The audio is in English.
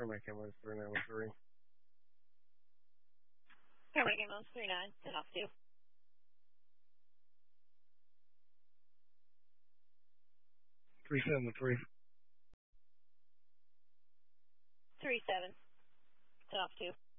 Premac ambulance 3913. Premac ambulance 39, 10 off 2. 373. 37, 10 off 2.